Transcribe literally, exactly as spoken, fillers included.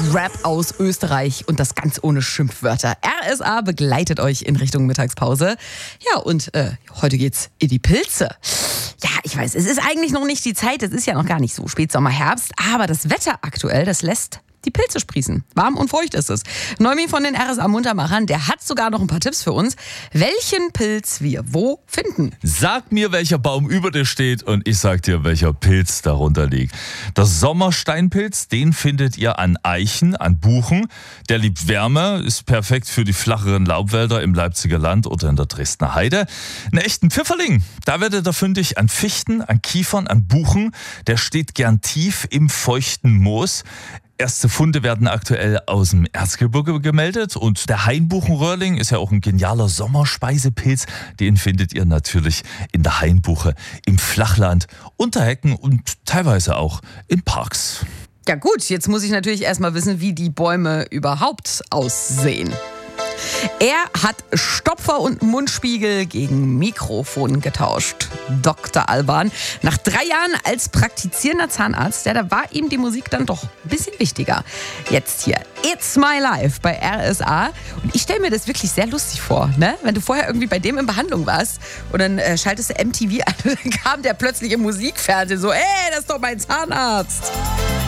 Rap aus Österreich und das ganz ohne Schimpfwörter. R S A begleitet euch in Richtung Mittagspause. Ja, und äh, heute geht's in die Pilze. Ja, ich weiß, es ist eigentlich noch nicht die Zeit, es ist ja noch gar nicht so Spätsommer, Herbst, aber das Wetter aktuell, das lässt die Pilze sprießen. Warm und feucht ist es. Neumi von den R S A-Muntermachern, der hat sogar noch ein paar Tipps für uns, welchen Pilz wir wo finden. Sag mir, welcher Baum über dir steht und ich sag dir, welcher Pilz darunter liegt. Der Sommersteinpilz, den findet ihr an Eichen, an Buchen. Der liebt Wärme, ist perfekt für die flacheren Laubwälder im Leipziger Land oder in der Dresdner Heide. Einen echten Pfifferling, da werdet ihr fündig an Fichten, an Kiefern, an Buchen. Der steht gern tief im feuchten Moos. Erste Funde werden aktuell aus dem Erzgebirge gemeldet und der Hainbuchenröhrling ist ja auch ein genialer Sommerspeisepilz. Den findet ihr natürlich in der Hainbuche, im Flachland, unter Hecken und teilweise auch in Parks. Ja gut, jetzt muss ich natürlich erstmal wissen, wie die Bäume überhaupt aussehen. Er hat Stopfer und Mundspiegel gegen Mikrofon getauscht. Doktor Alban. Nach drei Jahren als praktizierender Zahnarzt, ja, da war ihm die Musik dann doch ein bisschen wichtiger. Jetzt hier, It's My Life bei R S A. Und ich stelle mir das wirklich sehr lustig vor, ne? Wenn du vorher irgendwie bei dem in Behandlung warst und dann äh, schaltest du M T V an und dann kam der plötzlich im Musikfernsehen so, ey, das ist doch mein Zahnarzt.